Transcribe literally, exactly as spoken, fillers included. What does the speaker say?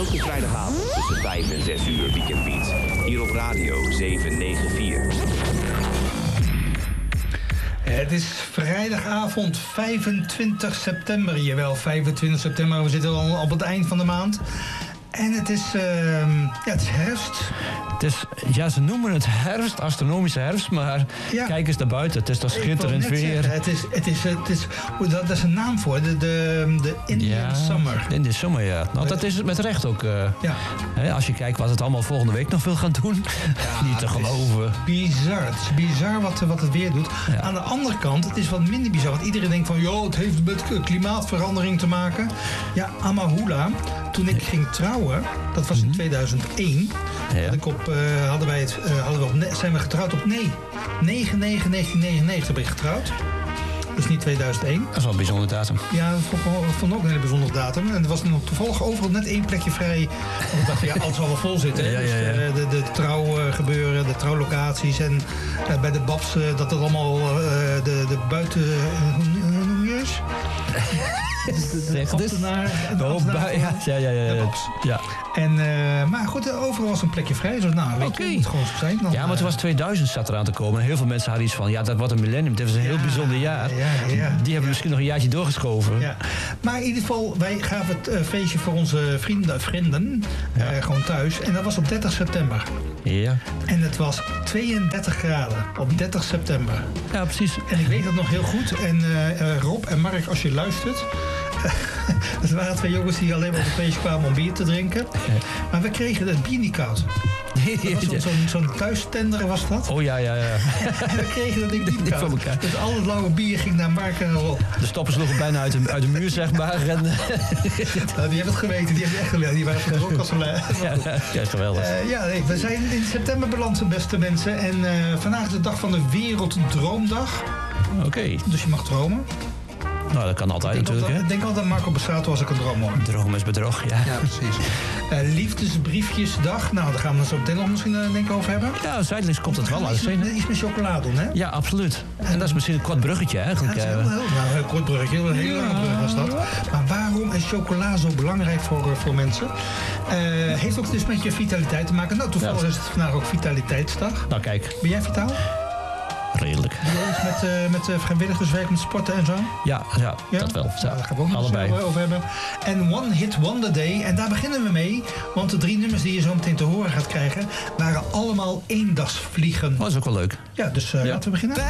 Elke vrijdagavond tussen vijf en zes uur Weekend Beat. Hier op Radio zeven negen vier. Het is vrijdagavond vijfentwintig september. Jawel, vijfentwintig september. We zitten al op het eind van de maand. En het is, uh, ja, het is herfst. Het is, ja, ze noemen het herfst, astronomische herfst, maar ja. Kijk eens naar buiten. Het is toch schitterend weer. Zeggen, het is, het is, het is, dat, dat is een naam voor, de, de, de Indian ja, Summer. Indian Summer, ja. Nou, dat is het met recht ook. Uh, ja. Hè, als je kijkt wat het allemaal volgende week nog wil gaan doen. Ja, niet te geloven. Bizar. Het is bizar wat, wat het weer doet. Ja. Aan de andere kant, het is wat minder bizar. Want iedereen denkt van, joh, het heeft met klimaatverandering te maken. Ja, Amahula, toen ik ging trouwen, dat was in tweeduizend één. Ja. Had ik op, uh, hadden wij het, uh, hadden we op ne- zijn we getrouwd op nee. negen negen negentien negenennegentig ben ik getrouwd. Dus niet tweeduizend één. Dat is wel een bijzondere datum. Ja, dat vond ik, dat vond ik ook een hele bijzondere datum. En er was nog toevallig overal net één plekje vrij. Want ik dacht, ja, alles zal wel vol zitten. Hè? Ja, ja, ja. Dus de, de, de trouwgebeuren, de trouwlocaties. En uh, bij de Babs, uh, dat het allemaal uh, de, de buiten... Uh, hoe noem je eens? De, de, de ambtenaar, de ambtenaar ja, ja, ja, ja, ja. ja. En, uh, maar goed, overal was een plekje vrij. Dus nou, weet okay. je, het moet gewoon zo zijn. Dan, ja, maar het was tweeduizend zat eraan te komen. En heel veel mensen hadden iets van, ja, dat wordt een millennium. Dit was een ja, heel bijzonder jaar. Ja, ja, ja, Die hebben ja. misschien nog een jaartje doorgeschoven. Ja. Maar in ieder geval, wij gaven het uh, feestje voor onze vrienden, vrienden ja. uh, gewoon thuis. En dat was op dertig september. Ja. En het was tweeëndertig graden op dertig september. Ja, precies. En ik weet dat nog heel goed. En uh, Rob en Mark, als je luistert... Het waren twee jongens die alleen maar op het feestje kwamen om bier te drinken. Maar we kregen het bier niet koud. Dat was zo'n, zo'n, zo'n thuistender was dat. Oh ja, ja, ja. En we kregen dat ding niet koud. Van elkaar. Dus al het lange bier ging naar Mark en Rob. De stoppen sloegen bijna uit de, uit de muur, zeg maar. En, nou, die hebben het geweten, die hebben echt geweten. Die waren verdronken als een ja, ja, geweldig. Uh, ja, nee, we zijn in september beland, beste mensen. En uh, vandaag is de dag van de Werelddroomdag. Oké. Okay. Dus je mag dromen. Nou, dat kan altijd ik natuurlijk. Altijd, ik denk altijd aan Marco Bassato als ik een droom hoor. Droom is bedrog, ja. Ja, precies. Uh, liefdesbriefjesdag. Nou, daar gaan we het zo meteen nog misschien uh, denk ik over hebben. Ja, zijdelings komt het wel uit. Iets met, iets met chocola doen, hè? Ja, absoluut. En dat is misschien een kort bruggetje eigenlijk. Ja, dat is heel, heel, nou, een kort bruggetje. Een hele lange brug was dat. Maar waarom is chocola zo belangrijk voor, voor mensen? Uh, heeft ook dus met je vitaliteit te maken. Nou, toevallig ja. is het vandaag ook Vitaliteitsdag. Nou, kijk. Ben jij vitaal? Redelijk. Doe je iets met, uh, met uh, vrijwilligerswerk, met sporten en zo? Ja, ja, ja? dat wel. Ja, nou, daar gaan we ook nog allebei over hebben. En One Hit Wonder Day, en daar beginnen we mee. Want de drie nummers die je zo meteen te horen gaat krijgen... waren allemaal eendagsvliegen. Oh, dat is ook wel leuk. Ja, dus uh, ja. laten we beginnen.